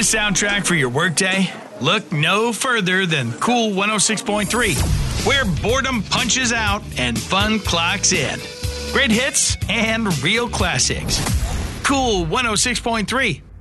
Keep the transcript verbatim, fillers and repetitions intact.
a soundtrack for your workday? Look no further than Cool one oh six point three, where boredom punches out and fun clocks in. Great hits and real classics. Cool one oh six point three.